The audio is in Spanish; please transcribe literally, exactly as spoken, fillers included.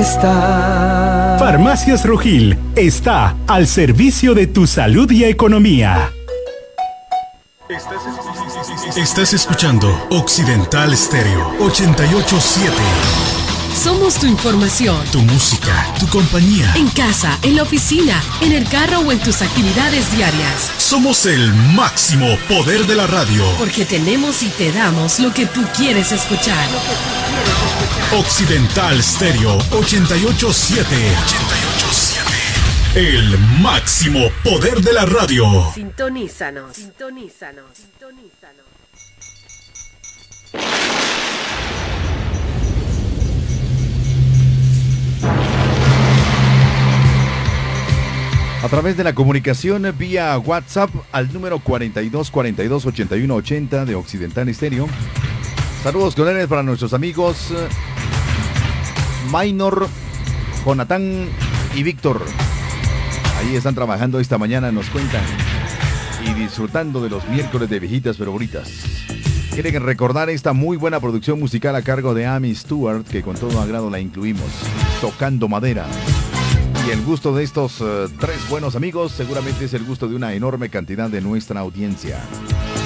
está. Farmacias Rojil está al servicio de tu salud y economía. Estás escuchando Occidental Stereo ochenta y ocho punto siete. Somos tu información, tu música, tu compañía. En casa, en la oficina, en el carro o en tus actividades diarias. Somos el máximo poder de la radio. Porque tenemos y te damos lo que tú quieres escuchar. Occidental Stereo ochenta y ocho punto siete. ochenta y ocho punto siete. El máximo poder de la radio. Sintonízanos. Sintonízanos. Sintonízanos. A través de la comunicación vía WhatsApp al número cuarenta y dos cuarenta y dos ochenta y uno ochenta de Occidental Stereo. Saludos cordiales para nuestros amigos Maynor, Jonathan y Víctor. Ahí están trabajando esta mañana, nos cuentan, y disfrutando de los miércoles de viejitas pero bonitas. Quieren recordar esta muy buena producción musical a cargo de Amy Stewart, que con todo agrado la incluimos, Tocando Madera. Y el gusto de estos uh, tres buenos amigos seguramente es el gusto de una enorme cantidad de nuestra audiencia.